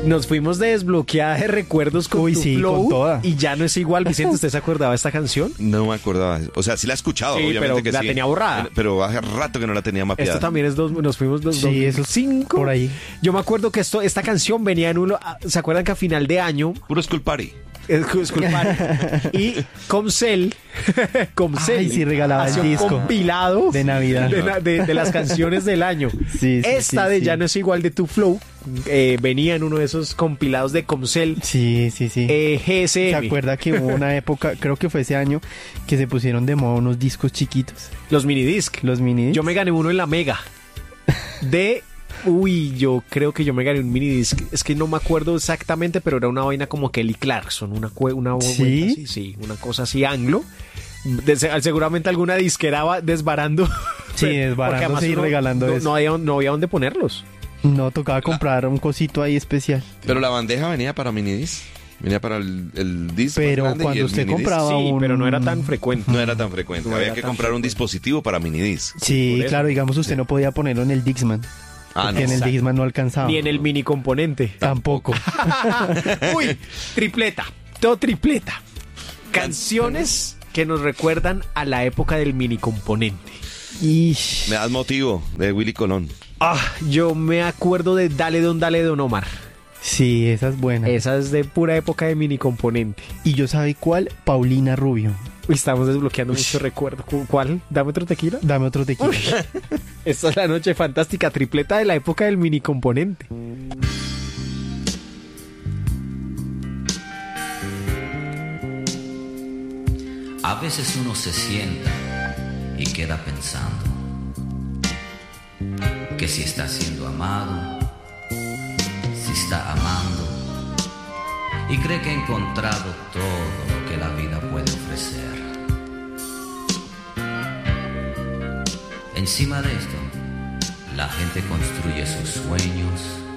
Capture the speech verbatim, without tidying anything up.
Nos fuimos de desbloqueada de recuerdos con Uy, tu sí, flow con toda. y ya no es igual. Vicente, ¿usted se acordaba de esta canción? No me acordaba. O sea, sí la he escuchado, Sí, obviamente pero que la sí. tenía borrada. Pero hace rato que no la tenía mapeada. Esto también es dos, nos fuimos dos, Sí, eso es cinco. por ahí. Yo me acuerdo que esto, esta canción venía en uno. ¿Se acuerdan que a final de año? Puro School Party. Es disculpar. Y Comcel, Comcel Ay, sí, regalaba hacía el un disco compilado de Navidad. de, na- de- de las canciones del año. Sí, sí, Esta sí, de sí. Ya no es igual de Tu Flow eh, venía en uno de esos compilados de Comcel. Sí, sí, sí. eh, G S ¿Se M. acuerda que hubo una época, creo que fue ese año, que se pusieron de moda unos discos chiquitos? Los minidisc. Los mini. Yo me gané uno en la Mega. De. Uy, yo creo que yo me gané un minidisc. Es que no me acuerdo exactamente, pero era una vaina como Kelly Clarkson. Una, cue- una ¿Sí? vuelta así, sí, una cosa así anglo. De- seguramente alguna disquera va desbarando. Sí, Porque desbarándose además y uno- regalando no, eso. no había, no había dónde ponerlos. No, tocaba comprar un cosito ahí especial. Pero la bandeja venía para minidisc. Venía para el, el disc más Pero grande y cuando el usted minidisc. compraba Sí, un... pero no era tan frecuente. No era tan frecuente. No Había era que tan comprar un frecuente. dispositivo para minidisc. Sí, por eso. claro, digamos, usted no podía ponerlo en el Dixman. Ah, porque no. en el Dixman no alcanzaba. Ni en el mini componente. Tampoco. Uy, tripleta. Todo tripleta. Canciones que nos recuerdan a la época del mini componente. Ish. Me das motivo de Willy Colón. Ah, yo me acuerdo de Dale Don Dale Don Omar. Sí, esa es buena. Esa es de pura época de mini componente. ¿Y yo sabe cuál? Paulina Rubio. Uy, estamos desbloqueando mucho recuerdo. ¿Cu- ¿Cuál? ¿Dame otro tequila? Dame otro tequila. Esta es la noche fantástica, tripleta de la época del mini componente. A veces uno se sienta y queda pensando que si está siendo amado, si está amando, y cree que ha encontrado todo lo que la vida puede ofrecer. Encima de esto, la gente construye sus sueños